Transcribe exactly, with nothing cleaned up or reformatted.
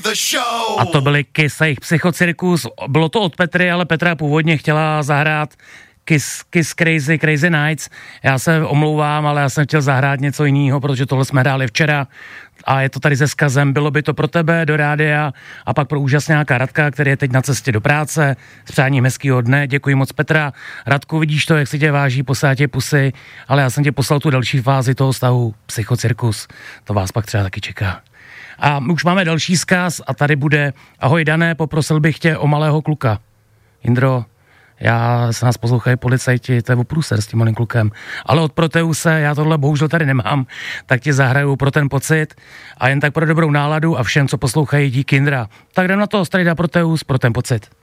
A to byly Kiss a jejich Psychocirkus. Bylo to od Petry, ale Petra původně chtěla zahrát Kiss, Kiss Crazy, Crazy Nights. Já se omlouvám, ale já jsem chtěl zahrát něco jiného, protože tohle jsme hráli včera a je to tady se vzkazem, bylo by to pro tebe do rádia a pak pro úžasňáka Radka, který je teď na cestě do práce. S přáním hezkýho dne, děkuji moc Petra. Radku, vidíš to, jak si tě váží, posílá tě pusy, ale já jsem tě poslal tu další fázi toho vztahu Psychocirkus. To vás pak třeba taky čeká. A už máme další vzkaz a tady bude: ahoj Dané, poprosil bych tě o malého kluka. Jindro, já se nás poslouchají policajti, to je oprůser s tím malým klukem. Ale od Proteuse, já tohle bohužel tady nemám, tak ti zahraju pro ten pocit a jen tak pro dobrou náladu a všem, co poslouchají, díky Jindra. Tak jdem na to, Strejda Proteus, pro ten pocit.